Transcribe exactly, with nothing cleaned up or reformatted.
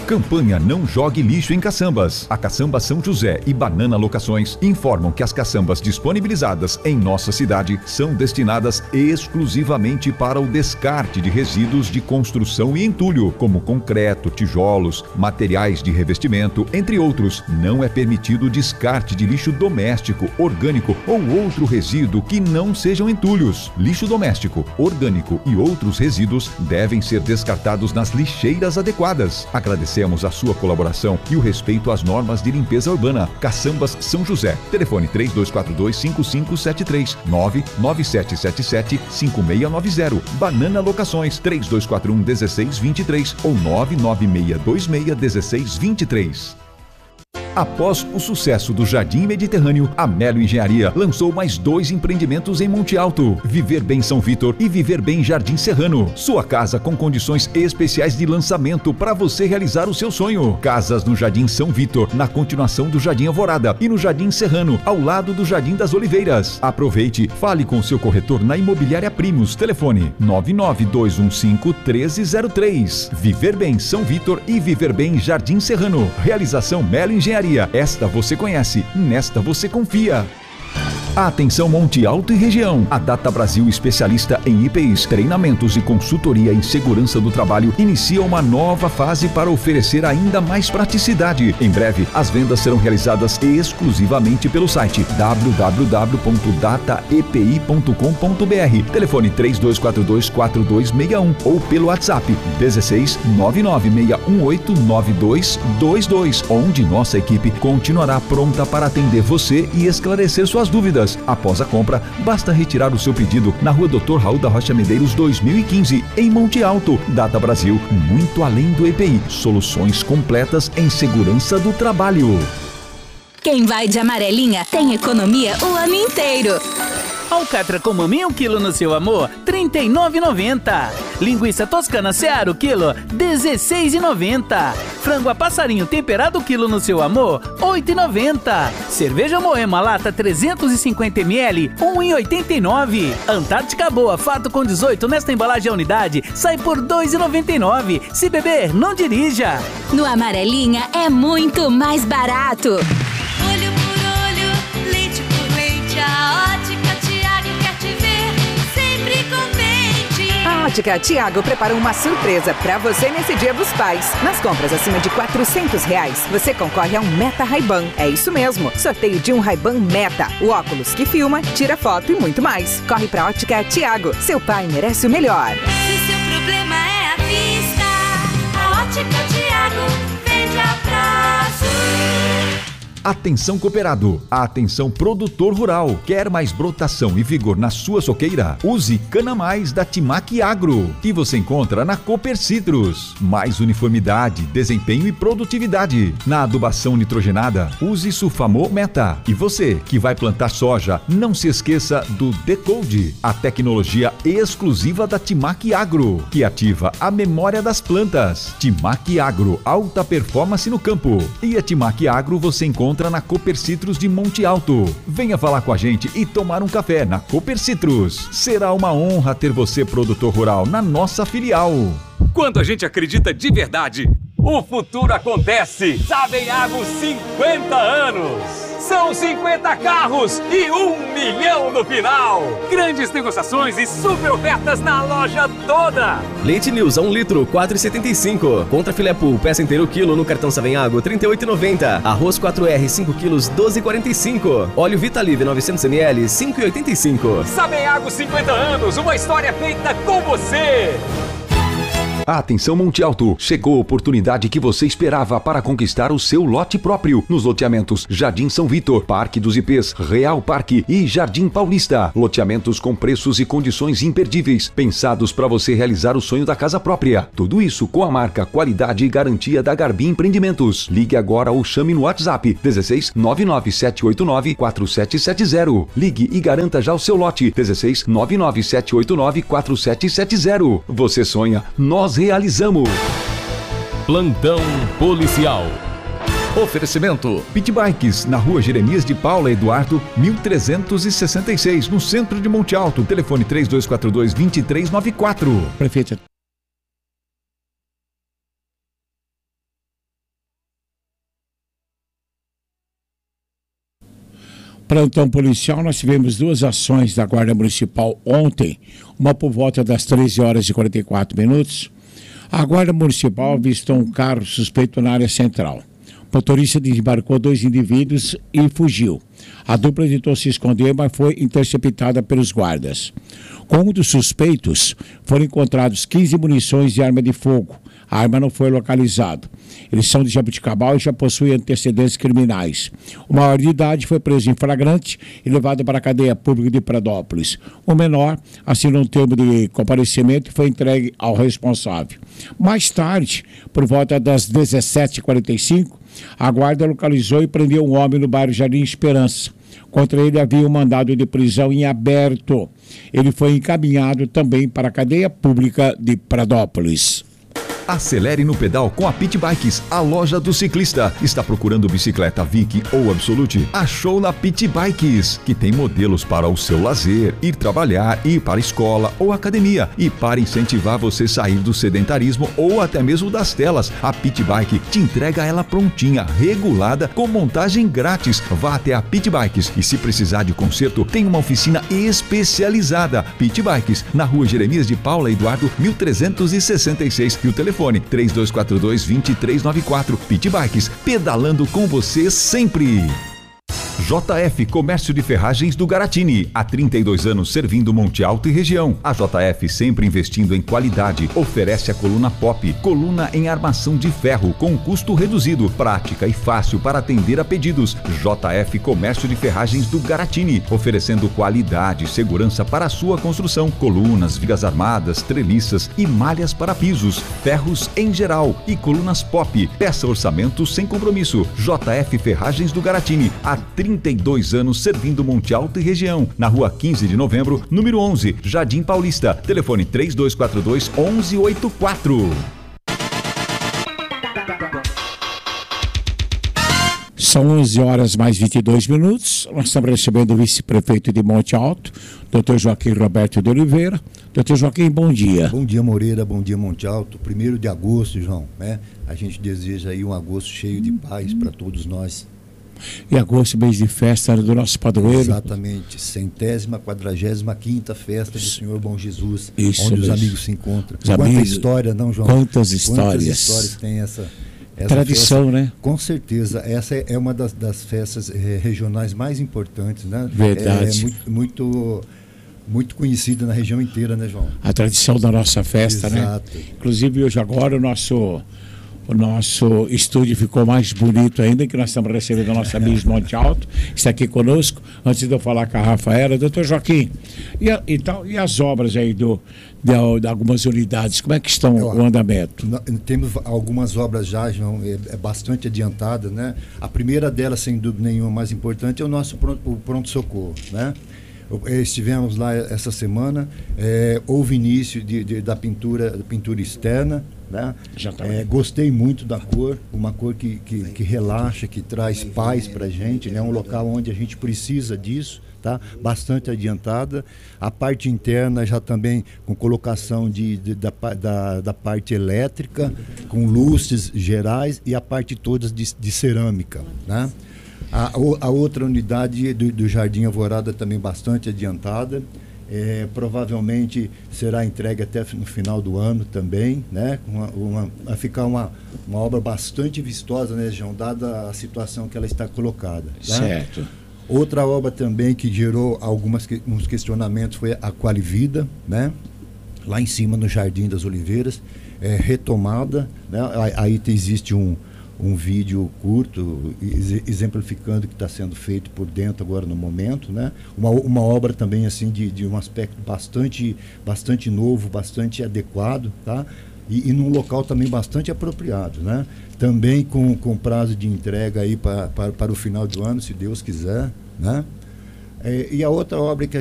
Campanha Não Jogue Lixo em Caçambas. A Caçamba São José e Banana Locações informam que as caçambas disponibilizadas em nossa cidade são destinadas exclusivamente para o descarte de resíduos de construção e entulho, como concreto, tijolos, materiais de revestimento, entre outros. Não é permitido o descarte de lixo doméstico, orgânico ou outro resíduo que não sejam entulhos. Lixo doméstico, orgânico e outros resíduos devem ser descartados nas lixeiras adequadas. Agradecemos a sua colaboração e o respeito às normas de limpeza urbana. Caçambas São José. Telefone três dois quatro dois, cinco cinco sete três, nove nove sete sete sete, cinco seis nove zero. Banana Locações três dois quatro um, um seis dois três ou nove nove seis dois seis, um seis dois três. Após o sucesso do Jardim Mediterrâneo, a Melo Engenharia lançou mais dois empreendimentos em Monte Alto: Viver Bem São Vitor e Viver Bem Jardim Serrano. Sua casa com condições especiais de lançamento para você realizar o seu sonho. Casas no Jardim São Vitor, na continuação do Jardim Alvorada, e no Jardim Serrano, ao lado do Jardim das Oliveiras. Aproveite, fale com seu corretor na Imobiliária Primos. Telefone nove nove dois um cinco, um três zero três. Viver Bem São Vitor e Viver Bem Jardim Serrano. Realização Melo Engenharia. Esta você conhece, nesta você confia. Atenção Monte Alto e região. A Data Brasil, especialista em I P Is, treinamentos e consultoria em segurança do trabalho, inicia uma nova fase para oferecer ainda mais praticidade. Em breve, as vendas serão realizadas exclusivamente pelo site w w w ponto data e p i ponto com ponto b r. Telefone três dois quatro dois, quatro dois seis um ou pelo WhatsApp dezesseis, nove nove seis um oito, nove dois dois dois, onde nossa equipe continuará pronta para atender você e esclarecer suas dúvidas. Após a compra, basta retirar o seu pedido na Rua doutor Raul da Rocha Medeiros dois mil e quinze, em Monte Alto. Data Brasil, muito além do E P I. Soluções completas em segurança do trabalho. Quem vai de amarelinha tem economia o ano inteiro. Alcatra com maminha um quilo no seu amor, trinta e nove reais e noventa centavos. Linguiça toscana Seara o quilo, dezesseis reais e noventa centavos. Frango a passarinho temperado quilo no seu amor, oito reais e noventa centavos. Cerveja Moema lata trezentos e cinquenta mililitros, um real e oitenta e nove centavos. Antártica Boa Fato com dezoito nesta embalagem a unidade, sai por dois reais e noventa e nove centavos. Se beber, não dirija. No Amarelinha é muito mais barato. Olho por olho, leite por leite, a ótica A Ótica Tiago preparou uma surpresa para você nesse Dia dos Pais. Nas compras acima de quatrocentos reais, você concorre a um Meta Ray-Ban. É isso mesmo, sorteio de um Ray-Ban Meta, o óculos que filma, tira foto e muito mais. Corre pra Ótica Tiago, seu pai merece o melhor. Se seu problema é a vista, a Ótica Tiago vende a prazo. Atenção cooperado, atenção produtor rural. Quer mais brotação e vigor na sua soqueira? Use Cana Mais da Timac Agro, que você encontra na Cooper Citrus. Mais uniformidade, desempenho e produtividade. Na adubação nitrogenada, use Sulfamol Meta. E você que vai plantar soja, não se esqueça do Decode, a tecnologia exclusiva da Timac Agro, que ativa a memória das plantas. Timac Agro, alta performance no campo. E a Timac Agro você encontra na Cooper Citrus de Monte Alto. Venha falar com a gente e tomar um café na Cooper Citrus. Será uma honra ter você, produtor rural, na nossa filial. Quando a gente acredita de verdade, o futuro acontece. Sabenhago cinquenta anos. São cinquenta carros e um milhão no final. Grandes negociações e super ofertas na loja toda. Leite News a um litro, quatro reais e setenta e cinco centavos. Contra filé pool, peça inteiro quilo no cartão Sabenhago, trinta e oito reais e noventa centavos. Arroz quatro R, cinco quilos, doze reais e quarenta e cinco centavos. Óleo Vitalive novecentos mililitros, cinco reais e oitenta e cinco centavos. Sabenhago cinquenta anos, uma história feita com você. Atenção Monte Alto, chegou a oportunidade que você esperava para conquistar o seu lote próprio nos loteamentos Jardim São Vitor, Parque dos I Pês, Real Parque e Jardim Paulista. Loteamentos com preços e condições imperdíveis, pensados para você realizar o sonho da casa própria. Tudo isso com a marca, qualidade e garantia da Garbim Empreendimentos. Ligue agora ou chame no WhatsApp dezesseis, nove nove sete oito nove, quatro sete sete zero. Ligue e garanta já o seu lote dezesseis, nove nove sete oito nove, quatro sete sete zero. Você sonha, nós realizamos. Plantão Policial. Oferecimento Pit Bikes, na rua Jeremias de Paula Eduardo, mil trezentos e sessenta e seis, no centro de Monte Alto. Telefone três dois quatro dois, dois três nove quatro. Prefeito. Plantão policial, nós tivemos duas ações da Guarda Municipal ontem, uma por volta das treze horas e quarenta e quatro minutos. A Guarda Municipal avistou um carro suspeito na área central. O motorista desembarcou dois indivíduos e fugiu. A dupla tentou se esconder, mas foi interceptada pelos guardas. Com um dos suspeitos, foram encontrados quinze munições de arma de fogo. A arma não foi localizada. Eles são de Jabuticabal e já possuem antecedentes criminais. O maior de idade foi preso em flagrante e levado para a cadeia pública de Pradópolis. O menor assinou um termo de comparecimento e foi entregue ao responsável. Mais tarde, por volta das dezessete e quarenta e cinco, a guarda localizou e prendeu um homem no bairro Jardim Esperança. Contra ele havia um mandado de prisão em aberto. Ele foi encaminhado também para a cadeia pública de Pradópolis. Acelere no pedal com a Pit Bikes, a loja do ciclista. Está procurando bicicleta Vic ou Absolute? Achou na Pit Bikes, que tem modelos para o seu lazer, ir trabalhar, ir para a escola ou academia. E para incentivar você a sair do sedentarismo ou até mesmo das telas, a Pit Bike te entrega ela prontinha, regulada, com montagem grátis. Vá até a Pit Bikes e se precisar de conserto, tem uma oficina especializada. Pit Bikes, na rua Jeremias de Paula Eduardo, mil trezentos e sessenta e seis. E o telefone três dois quatro dois, dois três nove quatro. Pit Bikes, pedalando com você sempre. J F Comércio de Ferragens do Garatini, há trinta e dois anos servindo Monte Alto e região. A J F sempre investindo em qualidade, oferece a coluna Pop, coluna em armação de ferro com custo reduzido, prática e fácil para atender a pedidos. J F Comércio de Ferragens do Garatini, oferecendo qualidade e segurança para a sua construção, colunas, vigas armadas, treliças e malhas para pisos, ferros em geral e colunas Pop. Peça orçamento sem compromisso. J F Ferragens do Garatini, há trinta e dois anos servindo Monte Alto e região, na rua quinze de novembro, número onze, Jardim Paulista. Telefone três dois quatro dois, um um oito quatro. São onze horas mais vinte e dois minutos. Nós estamos recebendo o vice-prefeito de Monte Alto, doutor Joaquim Roberto de Oliveira. doutor Joaquim, bom dia. Bom dia, Moreira, bom dia, Monte Alto. Primeiro de agosto, João, né? A gente deseja aí um agosto cheio de paz para todos nós. E agosto, mês de festa do nosso padroeiro. Exatamente, centésima, quadragésima quinta festa do Senhor Bom Jesus, Isso onde mesmo. os amigos se encontram. Os Quanta amigos, história, não, João? Quantas histórias. Quantas histórias tem essa, essa tradição, festa? né? Com certeza, essa é uma das, das festas eh, regionais mais importantes, né? Verdade. É muito, muito, muito conhecida na região inteira, né, João? A tradição da nossa festa, Exato. né? Inclusive, hoje agora, o nosso... O nosso estúdio ficou mais bonito ainda, que nós estamos recebendo a nossa Miss Monte Alto, está aqui conosco. Antes de eu falar com a Rafaela, doutor Joaquim, e, a, e, tal, e as obras aí do, de, de algumas unidades, como é que estão o andamento? Nós temos algumas obras já, João, é, é bastante adiantada, né? A primeira delas, sem dúvida nenhuma, mais importante, é o nosso pronto, o pronto-socorro, né? Estivemos lá essa semana, é, houve início de, de, da pintura, pintura externa, né? Já tá é, gostei muito da cor, uma cor que, que, que relaxa, que traz paz para a gente, né? Um local onde a gente precisa disso, tá? Bastante adiantada. A parte interna já também com colocação de, de, da, da, da parte elétrica, com luzes gerais e a parte toda de, de cerâmica, né? A, a outra unidade do, do Jardim Alvorada também bastante adiantada, é, provavelmente será entregue até no final do ano também, né? Uma, uma, vai ficar uma, uma obra bastante vistosa, né, João, dada a situação que ela está colocada. Tá? Certo. Outra obra também que gerou alguns uns questionamentos foi a Qualivida, né? Lá em cima no Jardim das Oliveiras, é, retomada, né? Aí existe um um vídeo curto exemplificando o que está sendo feito por dentro agora no momento, né? Uma, uma obra também assim de, de um aspecto bastante, bastante novo, bastante adequado, tá? E, e num local também bastante apropriado, né? Também com, com prazo de entrega aí para, para, para o final do ano, se Deus quiser, né? É, e a outra obra que a